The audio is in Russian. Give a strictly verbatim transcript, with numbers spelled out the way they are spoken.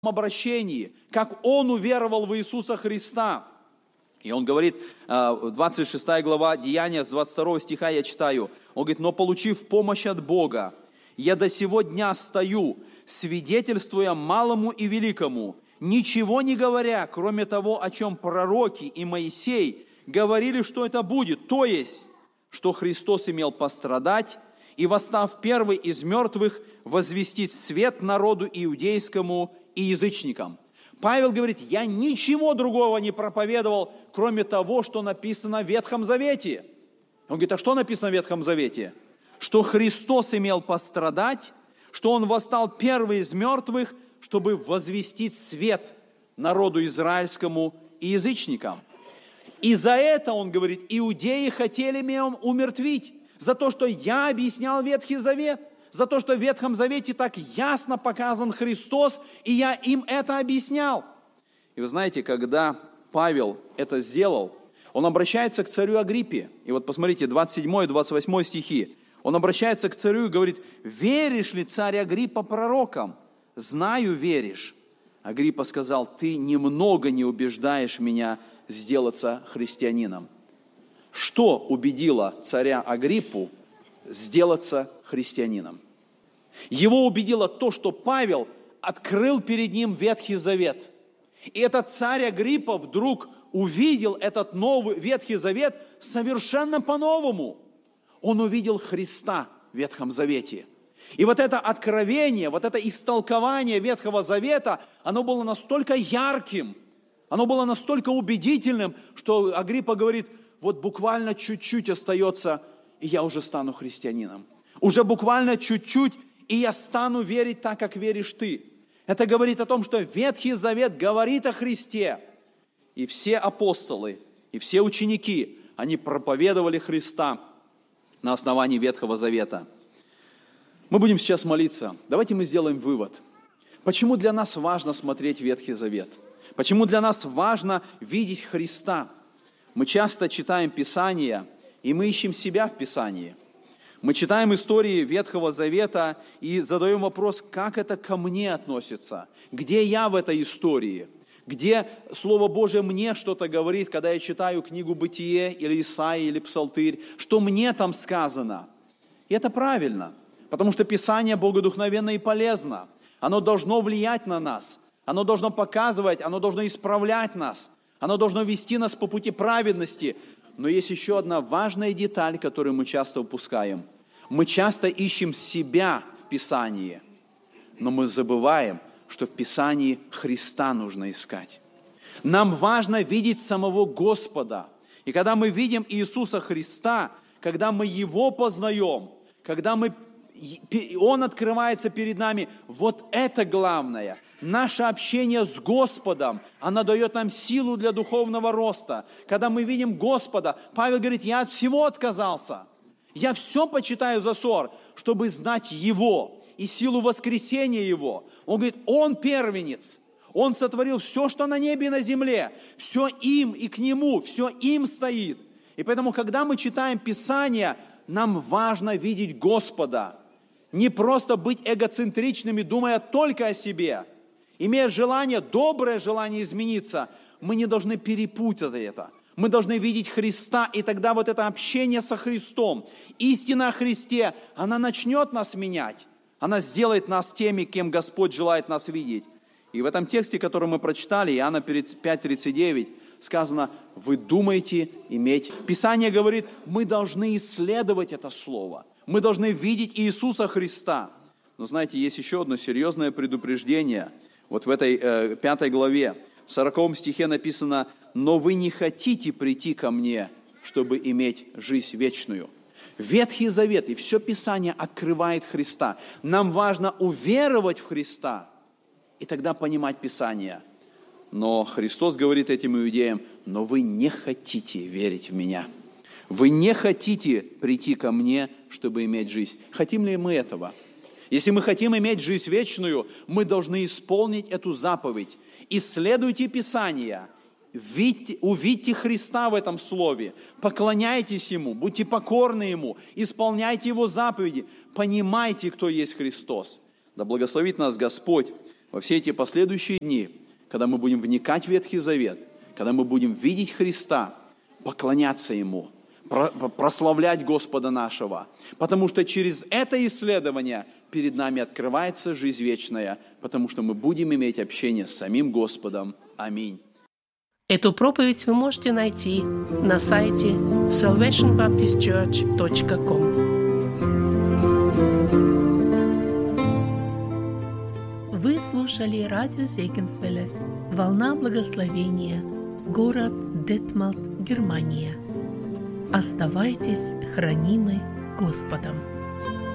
обращении, как он уверовал в Иисуса Христа. И он говорит, двадцать шестая глава Деяния, с двадцать второго стиха я читаю, он говорит: «Но получив помощь от Бога, я до сего дня стою, свидетельствуя малому и великому, ничего не говоря, кроме того, о чем пророки и Моисей говорили, что это будет, то есть, что Христос имел пострадать и, восстав первый из мертвых, возвестить свет народу иудейскому и язычникам». Павел говорит: я ничего другого не проповедовал, кроме того, что написано в Ветхом Завете. Он говорит: а что написано в Ветхом Завете? Что Христос имел пострадать, что Он восстал первый из мертвых, чтобы возвестить свет народу израильскому и язычникам. И за это, он говорит, иудеи хотели меня умертвить, за то, что я объяснял Ветхий Завет, за то, что в Ветхом Завете так ясно показан Христос, и я им это объяснял. И вы знаете, когда Павел это сделал, он обращается к царю Агриппе. И вот посмотрите, двадцать седьмой и двадцать восьмой стихи. Он обращается к царю и говорит: «Веришь ли, царь Агриппа, пророкам? Знаю, веришь». Агриппа сказал: «Ты немного не убеждаешь меня сделаться христианином». Что убедило царя Агриппу сделаться христианином? Его убедило то, что Павел открыл перед ним Ветхий Завет. И этот царь Агриппа вдруг увидел этот новый Ветхий Завет совершенно по-новому. Он увидел Христа в Ветхом Завете. И вот это откровение, вот это истолкование Ветхого Завета, оно было настолько ярким, оно было настолько убедительным, что Агриппа говорит: вот буквально чуть-чуть остается, и я уже стану христианином. Уже буквально чуть-чуть, и я стану верить так, как веришь ты. Это говорит о том, что Ветхий Завет говорит о Христе. И все апостолы, и все ученики, они проповедовали Христа на основании Ветхого Завета. Мы будем сейчас молиться. Давайте мы сделаем вывод. Почему для нас важно смотреть Ветхий Завет? Почему для нас важно видеть Христа? Мы часто читаем Писание, и мы ищем себя в Писании. Мы читаем истории Ветхого Завета и задаем вопрос: как это ко мне относится? Где я в этой истории? Где Слово Божие мне что-то говорит, когда я читаю книгу Бытие или Исаии или Псалтырь? Что мне там сказано? И это правильно, потому что Писание богодухновенно и полезно. Оно должно влиять на нас, оно должно показывать, оно должно исправлять нас, оно должно вести нас по пути праведности. Но есть еще одна важная деталь, которую мы часто упускаем. Мы часто ищем себя в Писании, но мы забываем, что в Писании Христа нужно искать. Нам важно видеть самого Господа. И когда мы видим Иисуса Христа, когда мы Его познаем, когда мы, Он открывается перед нами, вот это главное. Наше общение с Господом, оно дает нам силу для духовного роста. Когда мы видим Господа, Павел говорит: я от всего отказался. Я все почитаю за ссор, чтобы знать Его и силу воскресения Его. Он говорит: Он первенец. Он сотворил все, что на небе и на земле. Все им и к Нему, все им стоит. И поэтому, когда мы читаем Писание, нам важно видеть Господа. Не просто быть эгоцентричными, думая только о себе. Имея желание, доброе желание измениться, мы не должны перепутать это. Мы должны видеть Христа, и тогда вот это общение со Христом, истина о Христе, она начнет нас менять. Она сделает нас теми, кем Господь желает нас видеть. И в этом тексте, который мы прочитали, Иоанна пять тридцать девять, сказано: вы думаете иметь. Писание говорит, мы должны исследовать это слово. Мы должны видеть Иисуса Христа. Но знаете, есть еще одно серьезное предупреждение. Вот в этой э, пятой главе, в сороковом стихе написано: «Но вы не хотите прийти ко мне, чтобы иметь жизнь вечную». Ветхий Завет и все Писание открывает Христа. Нам важно уверовать в Христа и тогда понимать Писание. Но Христос говорит этим иудеям: «Но вы не хотите верить в Меня. Вы не хотите прийти ко мне, чтобы иметь жизнь». Хотим ли мы этого? Если мы хотим иметь жизнь вечную, мы должны исполнить эту заповедь. Исследуйте Писание, видите, увидьте Христа в этом слове, поклоняйтесь Ему, будьте покорны Ему, исполняйте Его заповеди, понимайте, кто есть Христос. Да благословит нас Господь во все эти последующие дни, когда мы будем вникать в Ветхий Завет, когда мы будем видеть Христа, поклоняться Ему, прославлять Господа нашего. Потому что через это исследование перед нами открывается жизнь вечная, потому что мы будем иметь общение с самим Господом. Аминь. Эту проповедь вы можете найти на сайте salvation baptist church точка com. Вы слушали радио Зегенсвелле «Волна благословения», город Детмалт, Германия. Оставайтесь хранимы Господом.